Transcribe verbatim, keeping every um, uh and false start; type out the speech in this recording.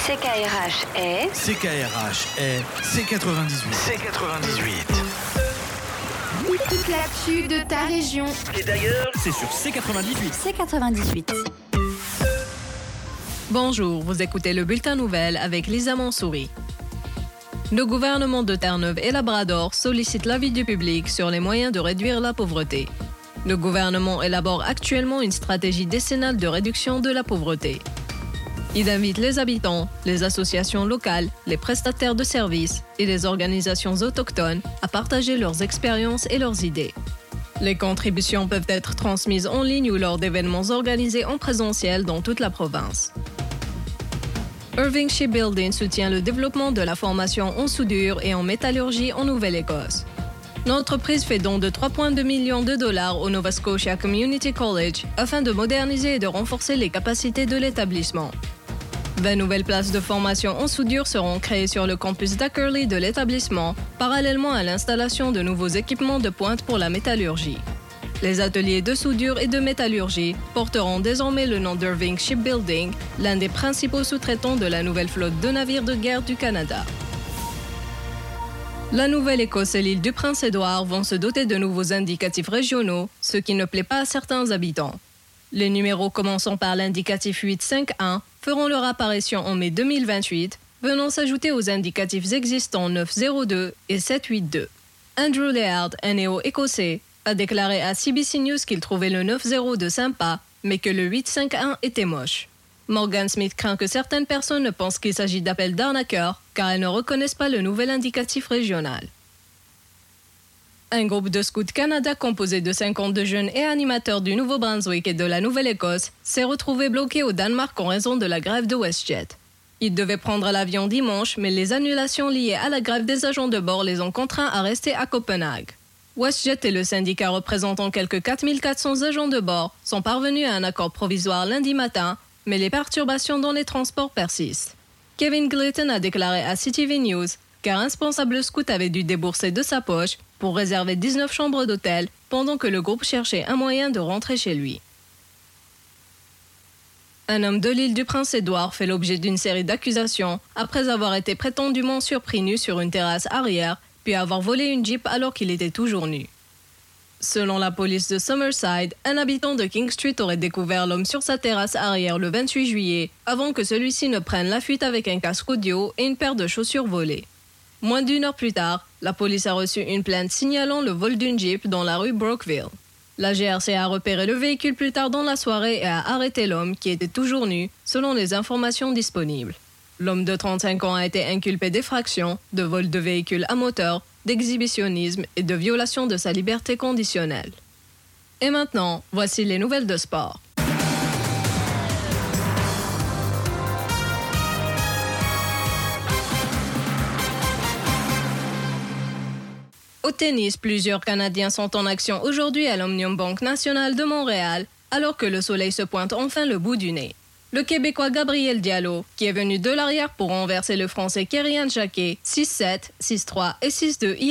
C K R H est... C K R H est C quatre-vingt-dix-huit. C quatre-vingt-dix-huit. Toute l'actu de ta région. Et d'ailleurs, c'est sur C quatre-vingt-dix-huit. C quatre-vingt-dix-huit. Bonjour, vous écoutez le Bulletin Nouvelle avec Lisa Mansouri. Le gouvernement de Terre-Neuve et Labrador sollicite l'avis du public sur les moyens de réduire la pauvreté. Le gouvernement élabore actuellement une stratégie décennale de réduction de la pauvreté. Il invite les habitants, les associations locales, les prestataires de services et les organisations autochtones à partager leurs expériences et leurs idées. Les contributions peuvent être transmises en ligne ou lors d'événements organisés en présentiel dans toute la province. Irving Shipbuilding soutient le développement de la formation en soudure et en métallurgie en Nouvelle-Écosse. L'entreprise fait don de trois virgule deux millions de dollars au Nova Scotia Community College afin de moderniser et de renforcer les capacités de l'établissement. vingt nouvelles places de formation en soudure seront créées sur le campus d'Ackerley de l'établissement, parallèlement à l'installation de nouveaux équipements de pointe pour la métallurgie. Les ateliers de soudure et de métallurgie porteront désormais le nom d'Irving Shipbuilding, l'un des principaux sous-traitants de la nouvelle flotte de navires de guerre du Canada. La Nouvelle-Écosse et l'île du Prince-Édouard vont se doter de nouveaux indicatifs régionaux, ce qui ne plaît pas à certains habitants. Les numéros commençant par l'indicatif huit cinq un feront leur apparition en mai deux mille vingt-huit, venant s'ajouter aux indicatifs existants neuf zéro deux et sept huit deux. Andrew Laird, un néo-écossais, a déclaré à C B C News qu'il trouvait le neuf zéro deux sympa, mais que le huit cinq un était moche. Morgan Smith craint que certaines personnes ne pensent qu'il s'agit d'appels d'arnaqueurs, car elles ne reconnaissent pas le nouvel indicatif régional. Un groupe de Scouts Canada composé de cinquante-deux jeunes et animateurs du Nouveau-Brunswick et de la Nouvelle-Écosse s'est retrouvé bloqué au Danemark en raison de la grève de WestJet. Ils devaient prendre l'avion dimanche, mais les annulations liées à la grève des agents de bord les ont contraints à rester à Copenhague. WestJet et le syndicat représentant quelques quatre mille quatre cents agents de bord sont parvenus à un accord provisoire lundi matin, mais les perturbations dans les transports persistent. Kevin Glayton a déclaré à C T V News qu'un responsable scout avait dû débourser de sa poche pour réserver dix-neuf chambres d'hôtel pendant que le groupe cherchait un moyen de rentrer chez lui. Un homme de l'île du Prince-Édouard fait l'objet d'une série d'accusations après avoir été prétendument surpris nu sur une terrasse arrière puis avoir volé une Jeep alors qu'il était toujours nu. Selon la police de Summerside, un habitant de King Street aurait découvert l'homme sur sa terrasse arrière le vingt-huit juillet avant que celui-ci ne prenne la fuite avec un casque audio et une paire de chaussures volées. Moins d'une heure plus tard, la police a reçu une plainte signalant le vol d'une Jeep dans la rue Brookville. La G R C a repéré le véhicule plus tard dans la soirée et a arrêté l'homme qui était toujours nu, selon les informations disponibles. L'homme de trente-cinq ans a été inculpé d'effraction, de vol de véhicule à moteur, d'exhibitionnisme et de violation de sa liberté conditionnelle. Et maintenant, voici les nouvelles de sport. Au tennis, plusieurs Canadiens sont en action aujourd'hui à l'Omnium Bank National de Montréal, alors que le soleil se pointe enfin le bout du nez. Le Québécois Gabriel Diallo, qui est venu de l'arrière pour renverser le Français Kerian Jacquet, six sept, six trois et six deux